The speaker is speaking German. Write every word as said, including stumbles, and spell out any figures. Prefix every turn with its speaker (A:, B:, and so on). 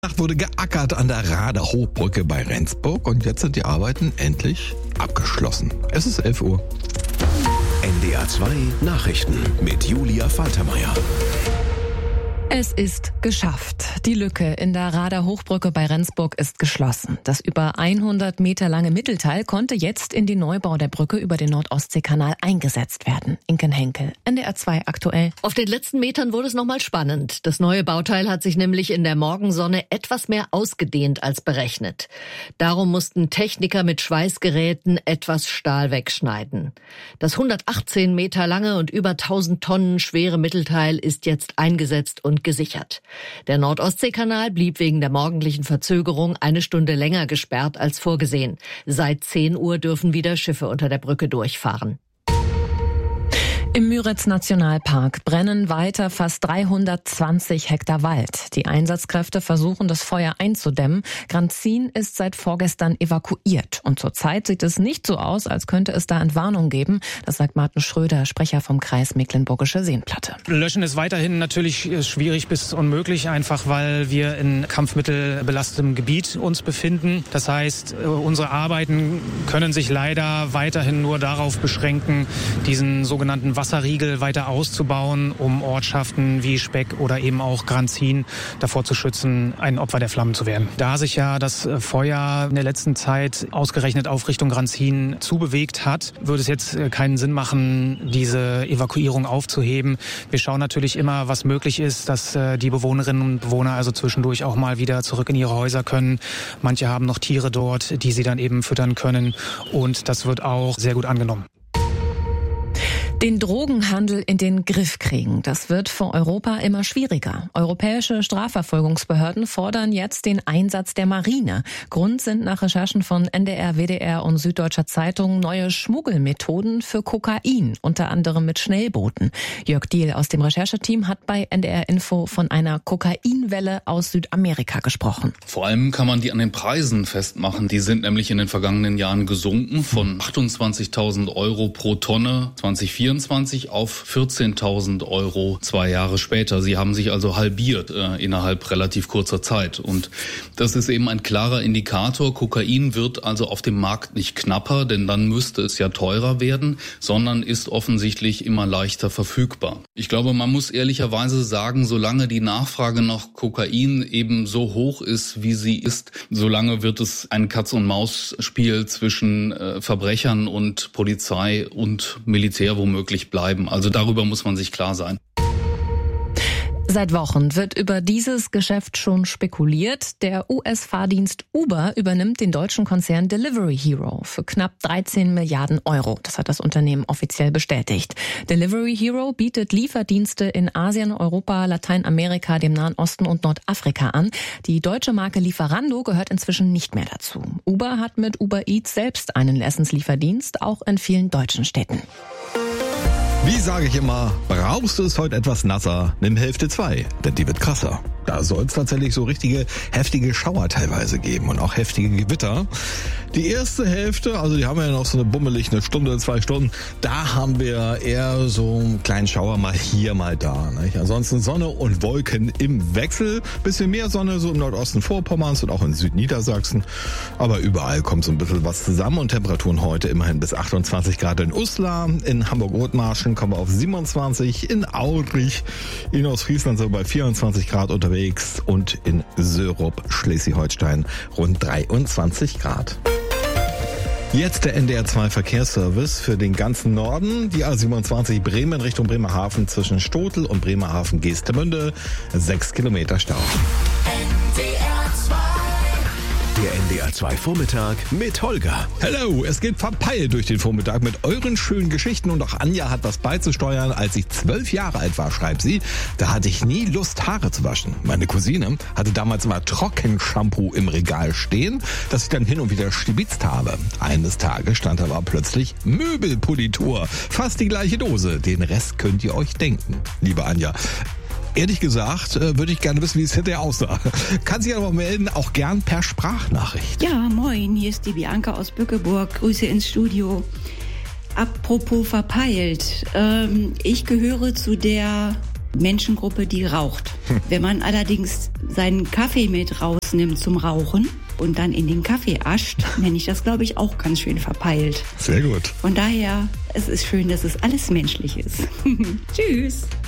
A: Nacht wurde geackert an der Rader Hochbrücke bei Rendsburg und jetzt sind die Arbeiten endlich abgeschlossen. Es ist elf Uhr.
B: N D R zwei Nachrichten mit Julia Faltermeier.
C: Es ist geschafft. Die Lücke in der Rader Hochbrücke bei Rendsburg ist geschlossen. Das über hundert Meter lange Mittelteil konnte jetzt in den Neubau der Brücke über den Nord-Ostsee-Kanal eingesetzt werden. Inken Henkel, N D R zwei aktuell.
D: Auf den letzten Metern wurde es nochmal spannend. Das neue Bauteil hat sich nämlich in der Morgensonne etwas mehr ausgedehnt als berechnet. Darum mussten Techniker mit Schweißgeräten etwas Stahl wegschneiden. Das hundertachtzehn Meter lange und über tausend Tonnen schwere Mittelteil ist jetzt eingesetzt und gesichert. Der Nord-Ostsee-Kanal blieb wegen der morgendlichen Verzögerung eine Stunde länger gesperrt als vorgesehen. Seit zehn Uhr dürfen wieder Schiffe unter der Brücke durchfahren.
C: Im Müritz-Nationalpark brennen weiter fast dreihundertzwanzig Hektar Wald. Die Einsatzkräfte versuchen, das Feuer einzudämmen. Granzin ist seit vorgestern evakuiert. Und zurzeit sieht es nicht so aus, als könnte es da Entwarnung geben. Das sagt Martin Schröder, Sprecher vom Kreis Mecklenburgische Seenplatte.
E: Löschen ist weiterhin natürlich schwierig bis unmöglich, einfach weil wir in kampfmittelbelastetem Gebiet uns befinden. Das heißt, unsere Arbeiten können sich leider weiterhin nur darauf beschränken, diesen sogenannten Wasserriegel weiter auszubauen, um Ortschaften wie Speck oder eben auch Granzin davor zu schützen, ein Opfer der Flammen zu werden. Da sich ja das Feuer in der letzten Zeit ausgerechnet auf Richtung Granzin zubewegt hat, würde es jetzt keinen Sinn machen, diese Evakuierung aufzuheben. Wir schauen natürlich immer, was möglich ist, dass die Bewohnerinnen und Bewohner also zwischendurch auch mal wieder zurück in ihre Häuser können. Manche haben noch Tiere dort, die sie dann eben füttern können, und das wird auch sehr gut angenommen.
C: Den Drogenhandel in den Griff kriegen, das wird für Europa immer schwieriger. Europäische Strafverfolgungsbehörden fordern jetzt den Einsatz der Marine. Grund sind nach Recherchen von N D R, W D R und Süddeutscher Zeitung neue Schmuggelmethoden für Kokain, unter anderem mit Schnellbooten. Jörg Diehl aus dem Rechercheteam hat bei N D R Info von einer Kokainwelle aus Südamerika gesprochen.
F: Vor allem kann man die an den Preisen festmachen. Die sind nämlich in den vergangenen Jahren gesunken von achtundzwanzigtausend Euro pro Tonne zweitausendvierundzwanzig auf vierzehntausend Euro zwei Jahre später. Sie haben sich also halbiert äh, innerhalb relativ kurzer Zeit. Und das ist eben ein klarer Indikator. Kokain wird also auf dem Markt nicht knapper, denn dann müsste es ja teurer werden, sondern ist offensichtlich immer leichter verfügbar. Ich glaube, man muss ehrlicherweise sagen, solange die Nachfrage nach Kokain eben so hoch ist, wie sie ist, solange wird es ein Katz-und-Maus-Spiel zwischen äh, Verbrechern und Polizei und Militär womöglich bleiben. Also darüber muss man sich klar sein.
C: Seit Wochen wird über dieses Geschäft schon spekuliert. Der U S-Fahrdienst Uber übernimmt den deutschen Konzern Delivery Hero für knapp dreizehn Milliarden Euro. Das hat das Unternehmen offiziell bestätigt. Delivery Hero bietet Lieferdienste in Asien, Europa, Lateinamerika, dem Nahen Osten und Nordafrika an. Die deutsche Marke Lieferando gehört inzwischen nicht mehr dazu. Uber hat mit Uber Eats selbst einen Essenslieferdienst, auch in vielen deutschen Städten.
A: Wie sage ich immer, brauchst du es heute etwas nasser, nimm Hälfte zwei, denn die wird krasser. Da soll es tatsächlich so richtige heftige Schauer teilweise geben und auch heftige Gewitter. Die erste Hälfte, also die haben wir ja noch so eine bummelig, eine Stunde, zwei Stunden, da haben wir eher so einen kleinen Schauer mal hier, mal da. Nicht? Ansonsten Sonne und Wolken im Wechsel. Bisschen mehr Sonne so im Nordosten Vorpommerns und auch in Südniedersachsen. Aber überall kommt so ein bisschen was zusammen und Temperaturen heute immerhin bis achtundzwanzig Grad in Uslar, in Hamburg-Othmarschen kommen wir auf siebenundzwanzig, in Aurich, in Ostfriesland so bei vierundzwanzig Grad unterwegs und in Sörup, Schleswig-Holstein rund dreiundzwanzig Grad. Jetzt der N D R zwei Verkehrsservice für den ganzen Norden. Die A siebenundzwanzig Bremen Richtung Bremerhaven zwischen Stotel und Bremerhaven-Geestemünde. Sechs Kilometer Stau.
B: Der N D R zwei Vormittag mit Holger.
A: Hallo, es geht verpeilt durch den Vormittag mit euren schönen Geschichten und auch Anja hat was beizusteuern. Als ich zwölf Jahre alt war, schreibt sie, da hatte ich nie Lust, Haare zu waschen. Meine Cousine hatte damals immer Trockenshampoo im Regal stehen, das ich dann hin und wieder stibitzt habe. Eines Tages stand aber plötzlich Möbelpolitur. Fast die gleiche Dose. Den Rest könnt ihr euch denken. Liebe Anja, ehrlich gesagt, äh, würde ich gerne wissen, wie es hinterher aussah. Kann sich aber melden, auch gern per Sprachnachricht.
G: Ja, moin, hier ist die Bianca aus Bückeburg. Grüße ins Studio. Apropos verpeilt. Ähm, ich gehöre zu der Menschengruppe, die raucht. Hm. Wenn man allerdings seinen Kaffee mit rausnimmt zum Rauchen und dann in den Kaffee ascht, nenne ich das, glaube ich, auch ganz schön verpeilt.
A: Sehr gut.
G: Von daher, es ist schön, dass es alles menschlich ist. Tschüss.